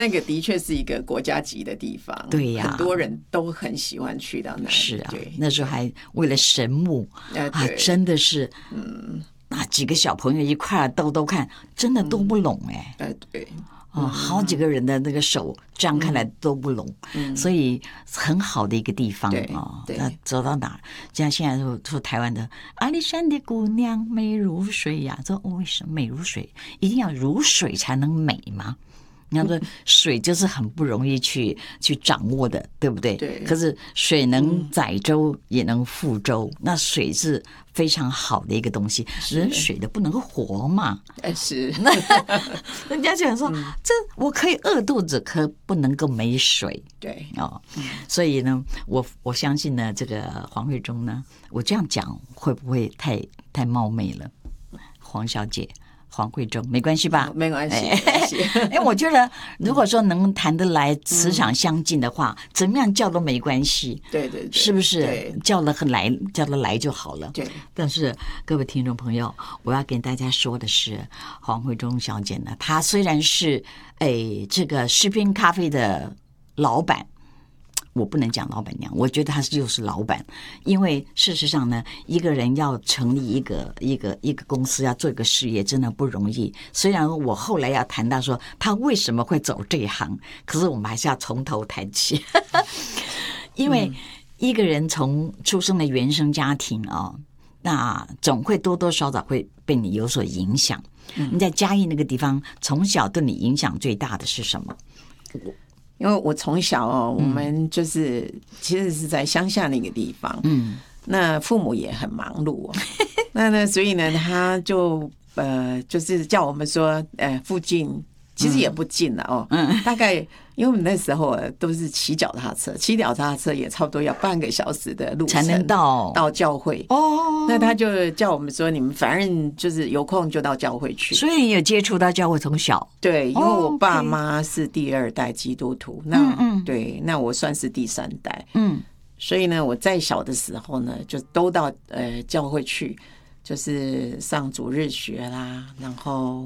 那个的确是一个国家级的地方， 对呀， 很多人都很喜欢去到那里。 是啊， 对， 那时候还为了神木真的是，几个小朋友一块兜看，真的都不拢对。 好几个人的那个手这样看来都不拢，所以很好的一个地方那走到哪儿，像现在说台湾的阿里山的姑娘美如水呀，说为什么美如水？一定要如水才能美吗？你要说水就是很不容易去掌握的，对不对？ 对。 可是水能载舟也能覆舟，那水是非常好的一个东西，人水的不能活嘛。 是。 人家讲说，这我可以饿肚子，可不能够没水。 对所以呢，我相信呢，这个黄慧中呢，我这样讲会不会太冒昧了？黄小姐。黄慧中没关系吧？ 没关系。 因为我觉得，如果说能谈得来、磁场相近的话，怎么样叫都没关系。 对对对， 是不是？叫得来就好了。 对。 但是各位听众朋友，我要跟大家说的是，黄慧中小姐呢，她虽然是这个食品咖啡的老板。我不能讲老板娘，我觉得他就是老板，因为事实上呢，一个人要成立一个公司，要做一个事业，真的不容易。虽然我后来要谈到说他为什么会走这一行，可是我们还是要从头谈起，因为一个人从出生的原生家庭那总会多多少少会被你有所影响。你在嘉义那个地方，从小对你影响最大的是什么？ 因为我从小我们就是其实是在乡下那个地方，那父母也很忙碌那所以呢，他就是叫我们说，附近其实也不近了大概因为我们那时候都是骑脚踏车也差不多要半个小时的路程才能到教会那他就叫我们说，你们反正就是有空就到教会去。 所以你有接触到教会从小？ 对，因为我爸妈是第2代基督徒，对，那我算是第3代，所以呢，我在小的时候呢，就都到教会去，就是上主日学啦，然后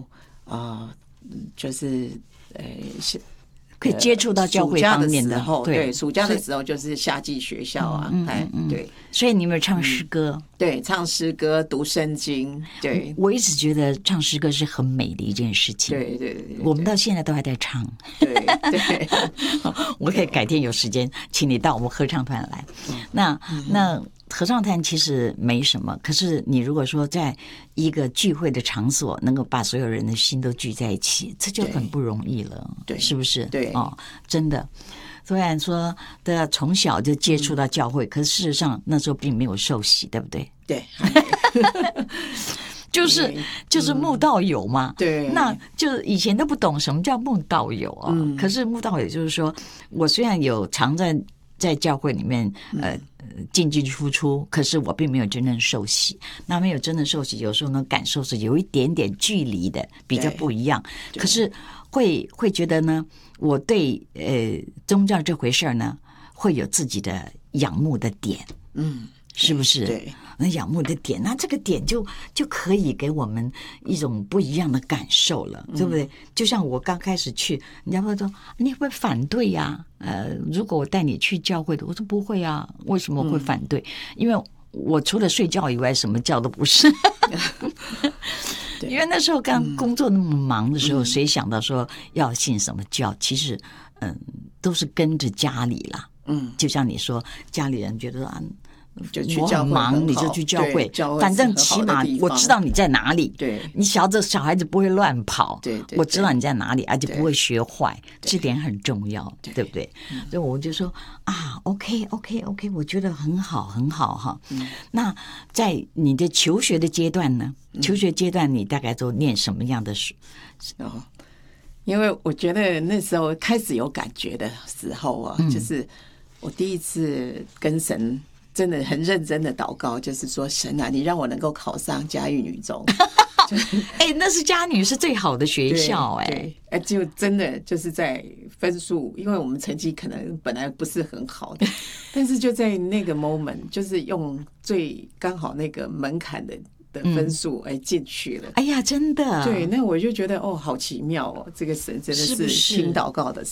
就是可以接触到教会方面的。 对，暑假的时候就是夏季学校对。 所以你有没有唱诗歌？ 对，唱诗歌、读圣经。对， 我一直觉得唱诗歌是很美的一件事情。 对， 我们到现在都还在唱。 对， 我可以改天有时间请你到我们合唱团来。那合唱团其实没什么，可是你如果说在一个聚会的场所能够把所有人的心都聚在一起，这就很不容易了，对，是不是？ 对真的。虽然说的从小就接触到教会，可是事实上那时候并没有受洗，对不对？ 对。 就是慕道友嘛， 对， 那就以前都不懂什么叫慕道友可是慕道友就是说，我虽然有常在教会里面进进出出，可是我并没有真正受洗。那没有真正受洗，有时候呢感受是有一点点距离的，比较不一样。可是会觉得呢，我对宗教这回事呢，会有自己的仰慕的点，是不是？ 对， 那仰慕的点，那这个点就可以给我们一种不一样的感受了，对不对？就像我刚开始去，人家会说你会不会反对呀？如果我带你去教会的，我说不会啊，为什么会反对？因为我除了睡觉以外，什么教都不是。因为那时候刚工作那么忙的时候，谁想到说要信什么教？其实，都是跟着家里啦。就像你说，家里人觉得就去教会， 我很忙，你就去教会，反正起码我知道你在哪里。 对， 你小孩子不会乱跑。 对， 我知道你在哪里，而且不会学坏，这点很重要，对不对？所以我就说OK， 我觉得很好哈。那在你的求学的阶段呢？求学阶段你大概都念什么样的书？ 因为我觉得那时候开始有感觉的时候就是我第一次跟神真的很认真的祷告，就是说神啊，你让我能够考上嘉义女中。 那是嘉女是最好的学校就真的就是在分数，因为我们成绩可能本来不是很好的，但是就在那个 moment， 就是用最刚好那个门槛的分数进去了。 哎呀，真的。 对，那我就觉得好奇妙这个神真的是听祷告的